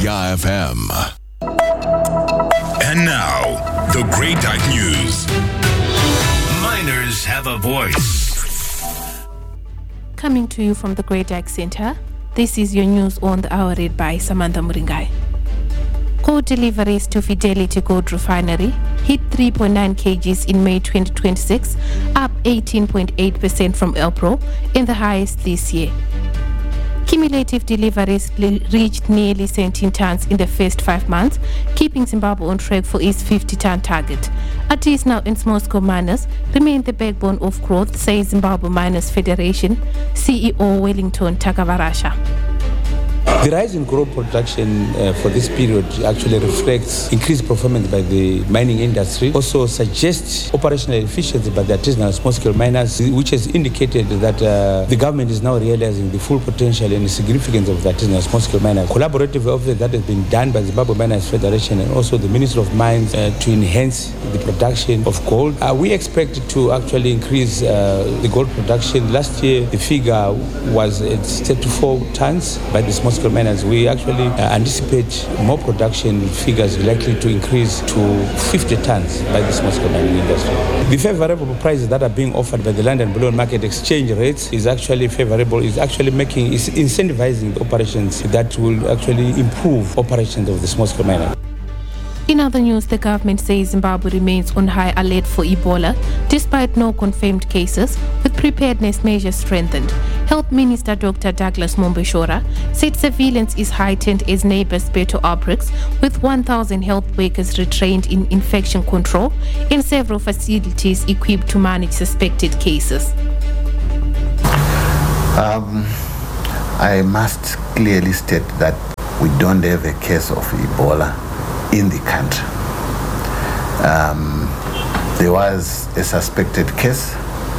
IFM. And now, the Great Dyke News. Miners have a voice. Coming to you from the Great Dyke Center, this is your news on the hour read by Samantha Muringai. Gold deliveries to Fidelity Gold Refinery hit 3.9 kgs in May 2026, up 18.8% from April, and the highest this year. Cumulative deliveries reached nearly 17 tons in the first 5 months, keeping Zimbabwe on track for its 50-ton target. Artisanal and small-scale miners remain the backbone of growth, says Zimbabwe Miners Federation CEO Wellington Takavarasha. The rise in gold production for this period actually reflects increased performance by the mining industry, also suggests operational efficiency by the artisanal small-scale miners, which has indicated that the government is now realizing the full potential and the significance of the artisanal small-scale miners. Collaborative effort that has been done by the Zimbabwe Miners Federation and also the Ministry of Mines to enhance the production of gold. We expect to actually increase the gold production. Last year, the figure was at 34 tons by the small-scale miners. We actually anticipate more production figures likely to increase to 50 tons by the small-scale mining industry. The favorable prices that are being offered by the London Bullion Market exchange rates is actually favorable, is incentivizing the operations that will actually improve operations of the small-scale miner. In other news, the government says Zimbabwe remains on high alert for Ebola, despite no confirmed cases, with preparedness measures strengthened. Health Minister Dr. Douglas Mombeshora said surveillance is heightened as neighbors battle outbreaks, with 1,000 health workers retrained in infection control and several facilities equipped to manage suspected cases. I must clearly state that we don't have a case of Ebola in the country. There was a suspected case,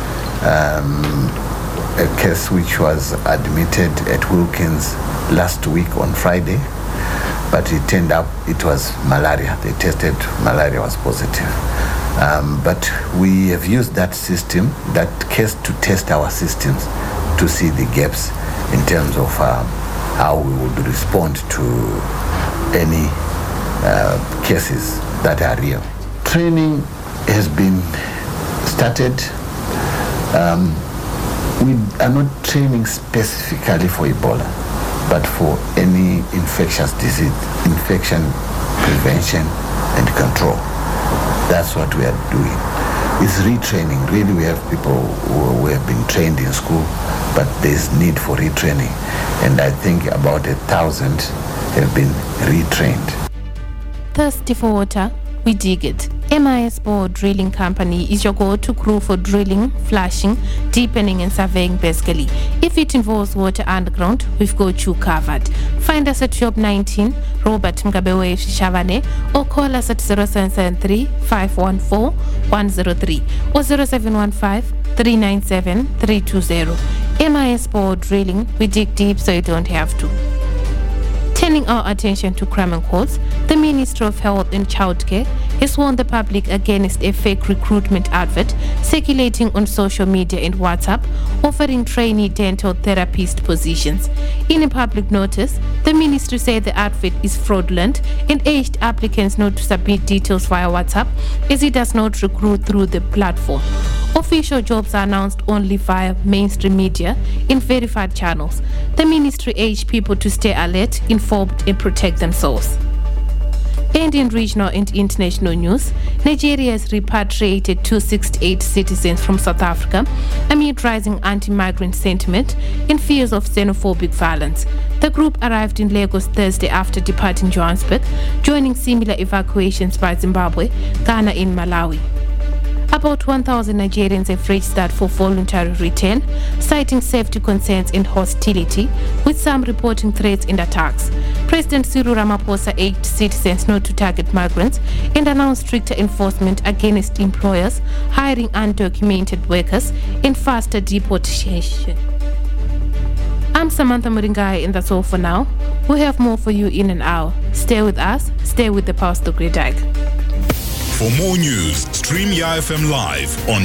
a case which was admitted at Wilkins last week on Friday, but it turned out it was malaria. They tested malaria was positive. But we have used that system, that case, to test our systems to see the gaps in terms of how we would respond to any cases that are real. Training has been started. We are not training specifically for Ebola, but for any infectious disease, infection prevention and control. That's what we are doing. It's retraining. Really, we have people who have been trained in school, but there's need for retraining. And I think about 1,000 have been retrained. Thirsty for water? We dig it. MIS Bore Drilling Company is your go-to crew for drilling, flushing, deepening and surveying basically. If it involves water underground, we've got you covered. Find us at Job 19, Robert Mgabewe Shavane, or call us at 0773 514 103 or 0715 397 320. MIS Bore Drilling, we dig deep so you don't have to. Turning our attention to crime and courts, the Ministry of Health and Childcare has warned the public against a fake recruitment advert circulating on social media and WhatsApp offering trainee dental therapist positions. In a public notice, the ministry said the advert is fraudulent and urged applicants not to submit details via WhatsApp as it does not recruit through the platform. Official jobs are announced only via mainstream media in verified channels. The ministry urged people to stay alert, informed and protect themselves. And in regional and international news, Nigeria has repatriated 268 citizens from South Africa amid rising anti-migrant sentiment and fears of xenophobic violence. The group arrived in Lagos Thursday after departing Johannesburg, joining similar evacuations by Zimbabwe, Ghana and Malawi. About 1,000 Nigerians have registered for voluntary return, citing safety concerns and hostility, with some reporting threats and attacks. President Cyril Ramaphosa urged citizens not to target migrants and announced stricter enforcement against employers hiring undocumented workers and faster deportation. I'm Samantha Muringai, and that's all for now. We'll have more for you in an hour. Stay with us, stay with the Pastor Great Dyke. For more news, stream IFM live on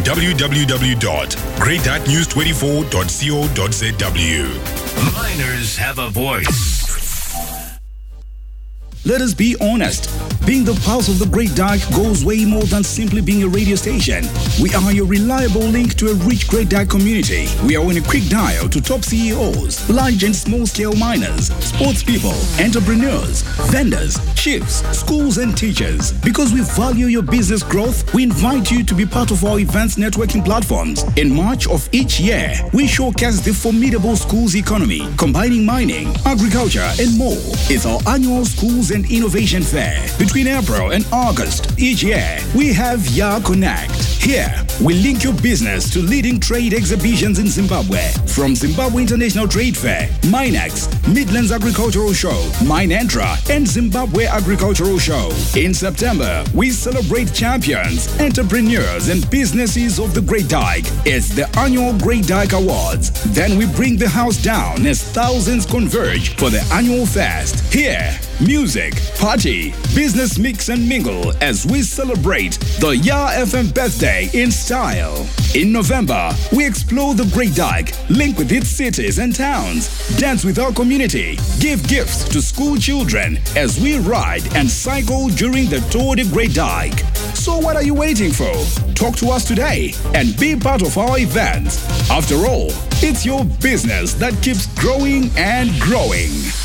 www.greatdykenews24.co.zw. Miners have a voice. Let us be honest. Being the pulse of the Great Dyke goes way more than simply being a radio station. We are your reliable link to a rich Great Dyke community. We are on a quick dial to top CEOs, large and small-scale miners, sports people, entrepreneurs, vendors, chiefs, schools and teachers. Because we value your business growth, we invite you to be part of our events networking platforms. In March of each year, we showcase the formidable schools economy, combining mining, agriculture and more. It's our annual Schools and Innovation Fair. Between April and August each year, we have YA Connect. Here, we link your business to leading trade exhibitions in Zimbabwe. From Zimbabwe International Trade Fair, Minex, Midlands Agricultural Show, Minentra, and Zimbabwe Agricultural Show. In September, we celebrate champions, entrepreneurs, and businesses of the Great Dyke. It's the annual Great Dyke Awards. Then we bring the house down as thousands converge for the annual fest. Here, music, party, business mix and mingle as we celebrate the YA FM birthday in style. In November, we explore the Great Dyke, link with its cities and towns, dance with our community, give gifts to school children as we ride and cycle during the Tour de Great Dyke. So what are you waiting for? Talk to us today and be part of our event. After all, it's your business that keeps growing and growing.